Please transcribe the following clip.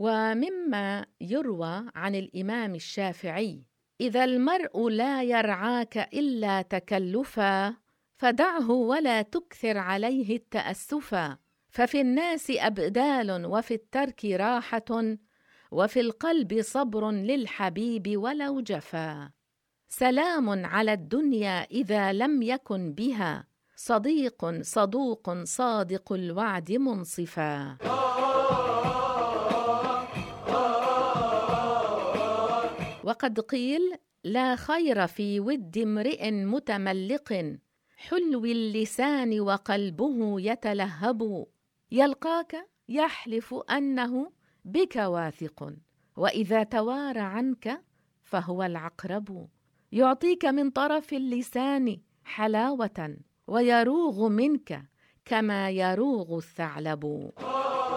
ومما يروى عن الإمام الشافعي: إذا المرء لا يرعاك إلا تكلفا فدعه ولا تكثر عليه التأسفا، ففي الناس أبدال وفي الترك راحة، وفي القلب صبر للحبيب ولو جفا. سلام على الدنيا إذا لم يكن بها صديق صدوق صادق الوعد منصفا. وقد قيل: لا خير في ود امرئ متملق حلو اللسان وقلبه يتلهب، يلقاك يحلف أنه بك واثق، وإذا توارى عنك فهو العقرب، يعطيك من طرف اللسان حلاوة ويروغ منك كما يروغ الثعلب.